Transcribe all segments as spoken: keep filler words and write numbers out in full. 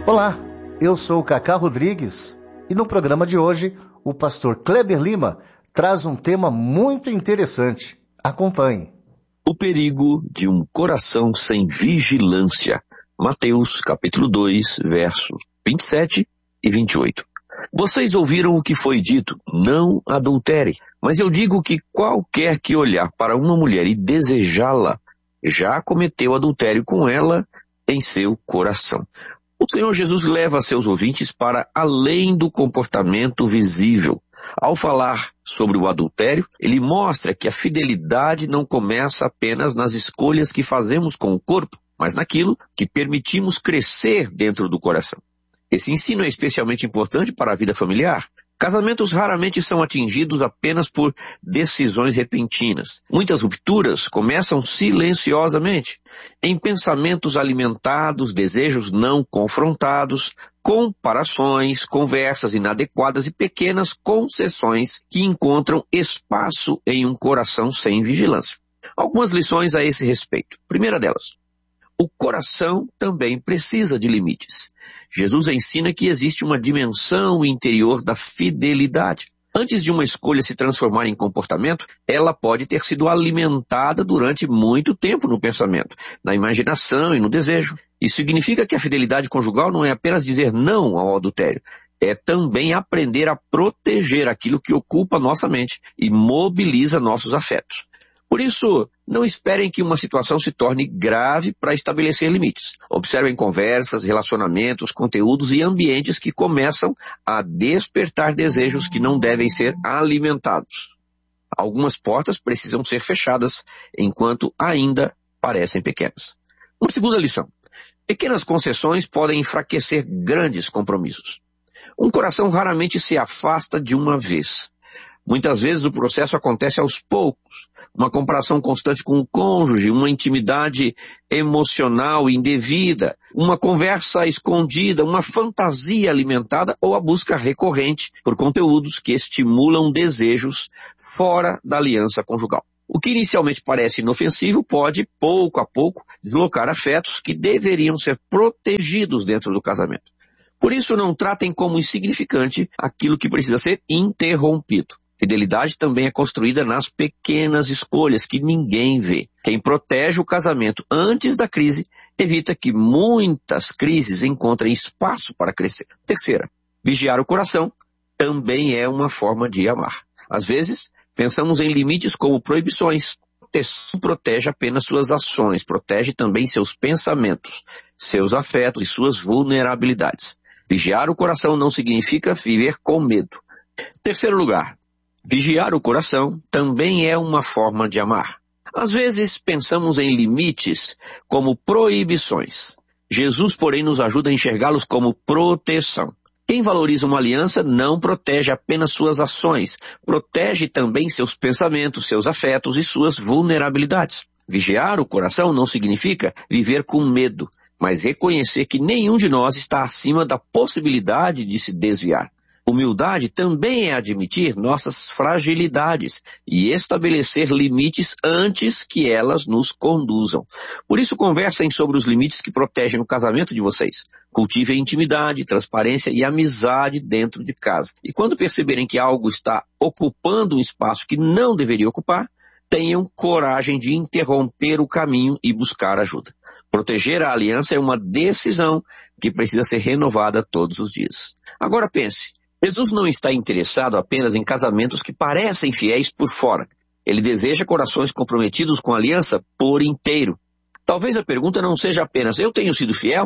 Olá, eu sou o Cacá Rodrigues e no programa de hoje o pastor Kleber Lima traz um tema muito interessante. Acompanhe. O perigo de um coração sem vigilância. Mateus capítulo dois, versos vinte e sete e vinte e oito. Vocês ouviram o que foi dito, não adultere. Mas eu digo que qualquer que olhar para uma mulher e desejá-la, já cometeu adultério com ela em seu coração. O Senhor Jesus leva seus ouvintes para além do comportamento visível. Ao falar sobre o adultério, ele mostra que a fidelidade não começa apenas nas escolhas que fazemos com o corpo, mas naquilo que permitimos crescer dentro do coração. Esse ensino é especialmente importante para a vida familiar. Casamentos raramente são atingidos apenas por decisões repentinas. Muitas rupturas começam silenciosamente, em pensamentos alimentados, desejos não confrontados, comparações, conversas inadequadas e pequenas concessões que encontram espaço em um coração sem vigilância. Algumas lições a esse respeito. Primeira delas, o coração também precisa de limites. Jesus ensina que existe uma dimensão interior da fidelidade. Antes de uma escolha se transformar em comportamento, ela pode ter sido alimentada durante muito tempo no pensamento, na imaginação e no desejo. Isso significa que a fidelidade conjugal não é apenas dizer não ao adultério, é também aprender a proteger aquilo que ocupa nossa mente e mobiliza nossos afetos. Por isso, não esperem que uma situação se torne grave para estabelecer limites. Observem conversas, relacionamentos, conteúdos e ambientes que começam a despertar desejos que não devem ser alimentados. Algumas portas precisam ser fechadas enquanto ainda parecem pequenas. Uma segunda lição. Pequenas concessões podem enfraquecer grandes compromissos. Um coração raramente se afasta de uma vez. Muitas vezes o processo acontece aos poucos, uma comparação constante com o cônjuge, uma intimidade emocional indevida, uma conversa escondida, uma fantasia alimentada ou a busca recorrente por conteúdos que estimulam desejos fora da aliança conjugal. O que inicialmente parece inofensivo pode, pouco a pouco, deslocar afetos que deveriam ser protegidos dentro do casamento. Por isso, não tratem como insignificante aquilo que precisa ser interrompido. Fidelidade também é construída nas pequenas escolhas que ninguém vê. Quem protege o casamento antes da crise evita que muitas crises encontrem espaço para crescer. Terceira, vigiar o coração também é uma forma de amar. Às vezes, pensamos em limites como proibições. Proteção protege apenas suas ações, protege também seus pensamentos, seus afetos e suas vulnerabilidades. Vigiar o coração não significa viver com medo. Terceiro lugar, vigiar o coração também é uma forma de amar. Às vezes pensamos em limites como proibições. Jesus, porém, nos ajuda a enxergá-los como proteção. Quem valoriza uma aliança não protege apenas suas ações, protege também seus pensamentos, seus afetos e suas vulnerabilidades. Vigiar o coração não significa viver com medo, mas reconhecer que nenhum de nós está acima da possibilidade de se desviar. Humildade também é admitir nossas fragilidades e estabelecer limites antes que elas nos conduzam. Por isso, conversem sobre os limites que protegem o casamento de vocês. Cultivem intimidade, transparência e amizade dentro de casa. E quando perceberem que algo está ocupando um espaço que não deveria ocupar, tenham coragem de interromper o caminho e buscar ajuda. Proteger a aliança é uma decisão que precisa ser renovada todos os dias. Agora pense. Jesus não está interessado apenas em casamentos que parecem fiéis por fora. Ele deseja corações comprometidos com a aliança por inteiro. Talvez a pergunta não seja apenas, eu tenho sido fiel?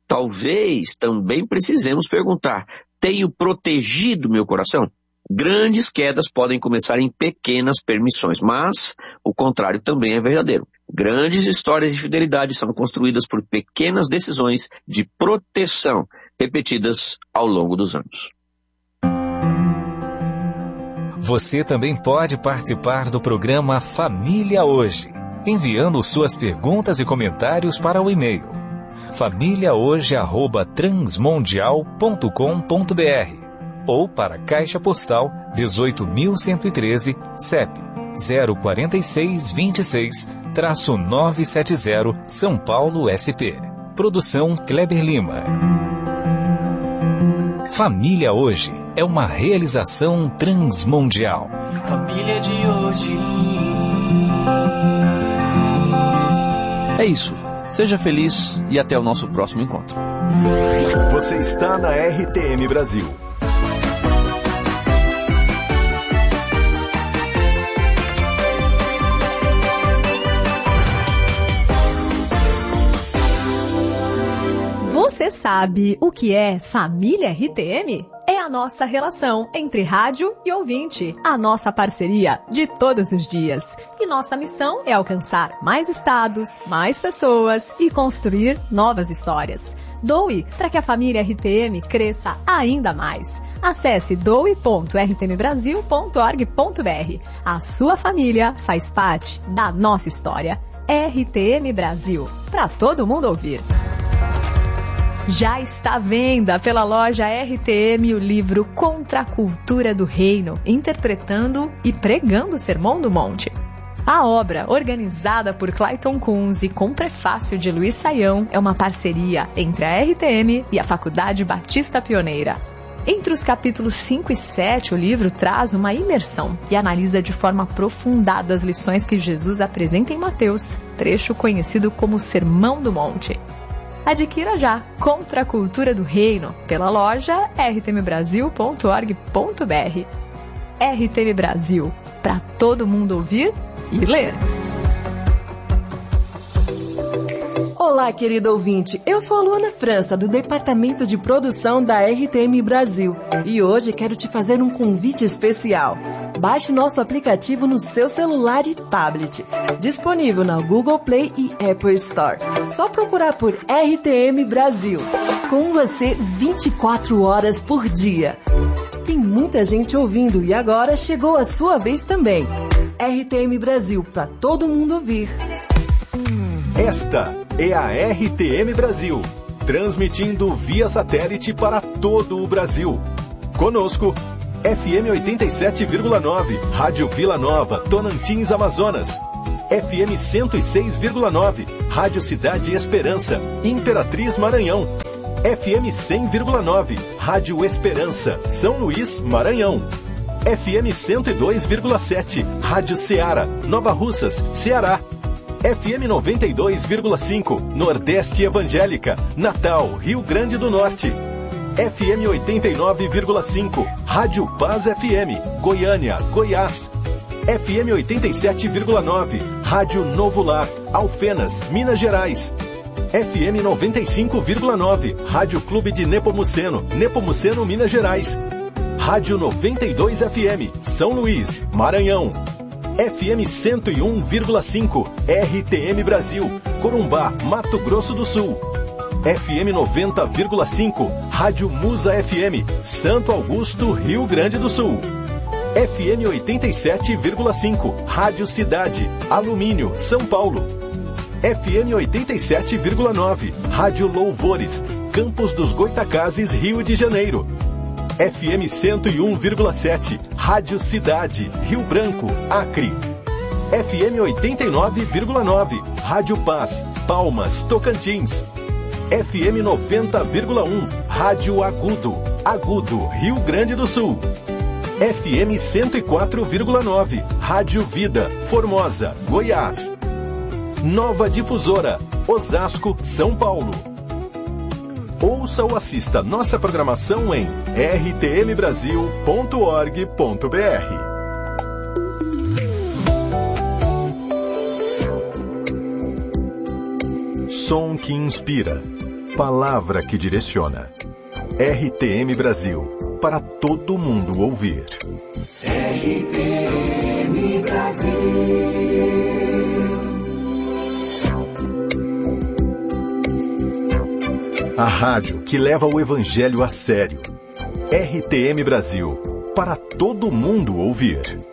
Talvez também precisemos perguntar, tenho protegido meu coração? Grandes quedas podem começar em pequenas permissões, mas o contrário também é verdadeiro. Grandes histórias de fidelidade são construídas por pequenas decisões de proteção repetidas ao longo dos anos. Você também pode participar do programa Família Hoje, enviando suas perguntas e comentários para o e-mail família hoje arroba transmundial ponto com ponto br ou para a Caixa Postal dezoito mil cento e treze, C E P zero quatro seis dois seis, nove sete zero, São Paulo, S P. Produção Kleber Lima. Família Hoje é uma realização transmundial. Família de hoje. É isso. Seja feliz e até o nosso próximo encontro. Você está na R T M Brasil. Você sabe o que é Família R T M? É a nossa relação entre rádio e ouvinte, a nossa parceria de todos os dias. E nossa missão é alcançar mais estados, mais pessoas e construir novas histórias. Doe para que a família R T M cresça ainda mais. Acesse doe ponto r t m brasil ponto org ponto b r. A sua família faz parte da nossa história. R T M Brasil, para todo mundo ouvir. Já está à venda pela loja R T M o livro Contra a Cultura do Reino, interpretando e pregando o Sermão do Monte. A obra, organizada por Clayton Kunz e com prefácio de Luiz Saião, é uma parceria entre a R T M e a Faculdade Batista Pioneira. Entre os capítulos cinco e sete, o livro traz uma imersão e analisa de forma aprofundada as lições que Jesus apresenta em Mateus, trecho conhecido como Sermão do Monte. Adquira já Contra a Cultura do Reino pela loja r t m brasil ponto org ponto b r. R T M Brasil, para todo mundo ouvir e ler. Olá, querido ouvinte. Eu sou a Luana França, do Departamento de Produção da R T M Brasil. E hoje quero te fazer um convite especial. Baixe nosso aplicativo no seu celular e tablet. Disponível na Google Play e Apple Store. Só procurar por R T M Brasil. Com você vinte e quatro horas por dia. Tem muita gente ouvindo e agora chegou a sua vez também. R T M Brasil, para todo mundo ouvir. Esta é a R T M Brasil, transmitindo via satélite para todo o Brasil. Conosco, F M oitenta e sete vírgula nove, Rádio Vila Nova, Tonantins, Amazonas. F M cento e seis vírgula nove, Rádio Cidade Esperança, Imperatriz, Maranhão. F M cem vírgula nove, Rádio Esperança, São Luís, Maranhão. F M cento e dois vírgula sete, Rádio Ceará, Nova Russas, Ceará. F M noventa e dois vírgula cinco, Nordeste Evangélica, Natal, Rio Grande do Norte. F M oitenta e nove vírgula cinco, Rádio Paz F M, Goiânia, Goiás. F M oitenta e sete vírgula nove, Rádio Novo Lar, Alfenas, Minas Gerais. F M noventa e cinco vírgula nove, Rádio Clube de Nepomuceno, Nepomuceno, Minas Gerais. Rádio noventa e dois F M, São Luís, Maranhão. F M cento e um vírgula cinco, R T M Brasil, Corumbá, Mato Grosso do Sul. F M noventa vírgula cinco, Rádio Musa F M, Santo Augusto, Rio Grande do Sul. F M oitenta e sete vírgula cinco, Rádio Cidade, Alumínio, São Paulo. F M oitenta e sete vírgula nove, Rádio Louvores, Campos dos Goitacazes, Rio de Janeiro. F M cento e um vírgula sete, Rádio Cidade, Rio Branco, Acre. F M oitenta e nove vírgula nove, Rádio Paz, Palmas, Tocantins. F M noventa vírgula um, Rádio Agudo, Agudo, Rio Grande do Sul. F M cento e quatro vírgula nove, Rádio Vida, Formosa, Goiás. Nova Difusora, Osasco, São Paulo. Ouça ou assista nossa programação em r t m brasil ponto org ponto b r. Som que inspira, palavra que direciona. R T M Brasil, para todo mundo ouvir. R T M Brasil. A rádio que leva o evangelho a sério. R T M Brasil, para todo mundo ouvir.